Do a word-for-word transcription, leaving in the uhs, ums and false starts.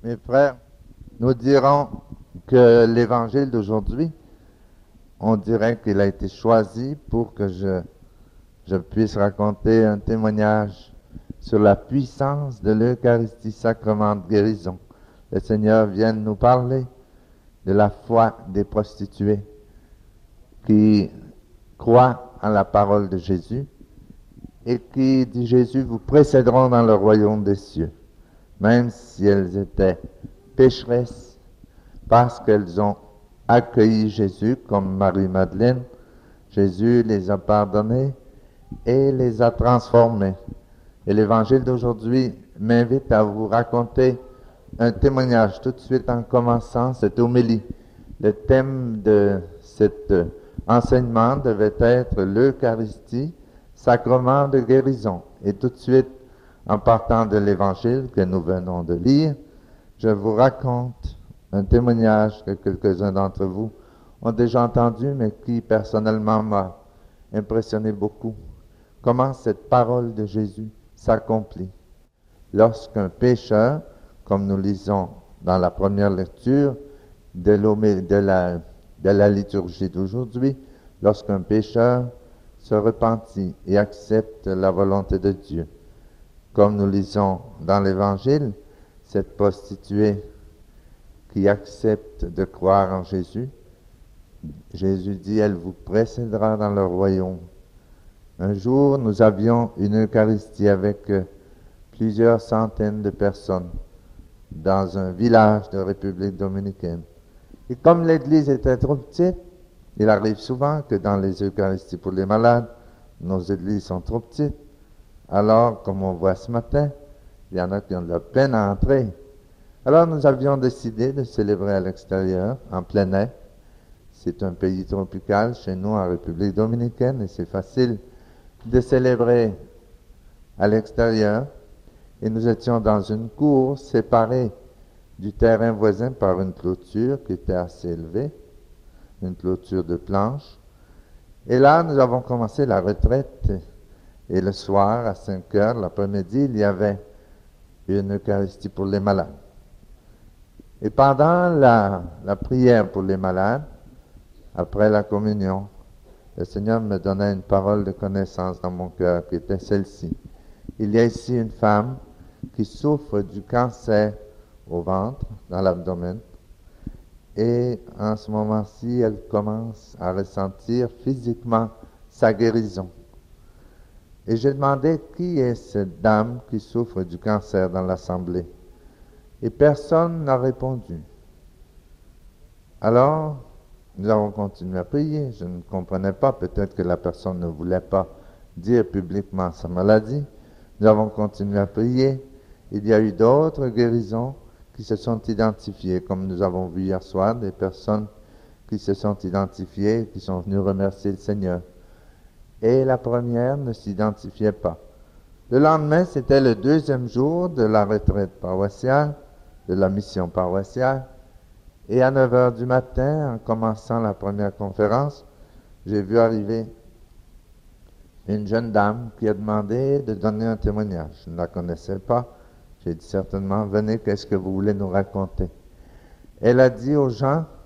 Mes frères, nous dirons que l'évangile d'aujourd'hui, on dirait qu'il a été choisi pour que je, je puisse raconter un témoignage sur la puissance de l'Eucharistie, sacrement de guérison. Le Seigneur vient de nous parler de la foi des prostituées qui croient en la parole de Jésus et qui, dit Jésus, vous précéderont dans le royaume des cieux, même si elles étaient pécheresses, parce qu'elles ont accueilli Jésus comme Marie-Madeleine. Jésus les a pardonnées et les a transformées. Et l'évangile d'aujourd'hui m'invite à vous raconter un témoignage tout de suite en commençant cette homélie. Le thème de cet enseignement devait être l'Eucharistie, sacrement de guérison. Et tout de suite, en partant de l'évangile que nous venons de lire, je vous raconte un témoignage que quelques-uns d'entre vous ont déjà entendu, mais qui personnellement m'a impressionné beaucoup. Comment cette parole de Jésus s'accomplit lorsqu'un pécheur, comme nous lisons dans la première lecture de, de, la, de la liturgie d'aujourd'hui, lorsqu'un pécheur se repentit et accepte la volonté de Dieu. Comme nous lisons dans l'Évangile, cette prostituée qui accepte de croire en Jésus, Jésus dit, elle vous précédera dans le royaume. Un jour, nous avions une Eucharistie avec plusieurs centaines de personnes dans un village de République dominicaine. Et comme l'église était trop petite, il arrive souvent que dans les Eucharisties pour les malades, nos églises sont trop petites. Alors, comme on voit ce matin, il y en a qui ont de la peine à entrer. Alors, nous avions décidé de célébrer à l'extérieur, en plein air. C'est un pays tropical chez nous en République dominicaine et c'est facile de célébrer à l'extérieur. Et nous étions dans une cour séparée du terrain voisin par une clôture qui était assez élevée, une clôture de planches. Et là, nous avons commencé la retraite. Et le soir, à cinq heures, l'après-midi, il y avait une Eucharistie pour les malades. Et pendant la, la prière pour les malades, après la communion, le Seigneur me donnait une parole de connaissance dans mon cœur qui était celle-ci. Il y a ici une femme qui souffre du cancer au ventre, dans l'abdomen, et en ce moment-ci, elle commence à ressentir physiquement sa guérison. Et j'ai demandé qui est cette dame qui souffre du cancer dans l'assemblée. Et personne n'a répondu. Alors, nous avons continué à prier. Je ne comprenais pas, peut-être que la personne ne voulait pas dire publiquement sa maladie. Nous avons continué à prier. Il y a eu d'autres guérisons qui se sont identifiées, comme nous avons vu hier soir, des personnes qui se sont identifiées, qui sont venues remercier le Seigneur. Et la première ne s'identifiait pas. Le lendemain, c'était le deuxième jour de la retraite paroissiale, de la mission paroissiale. Et à neuf heures du matin, en commençant la première conférence, j'ai vu arriver une jeune dame qui a demandé de donner un témoignage. Je ne la connaissais pas. J'ai dit certainement, venez, qu'est-ce que vous voulez nous raconter? Elle a dit aux gens,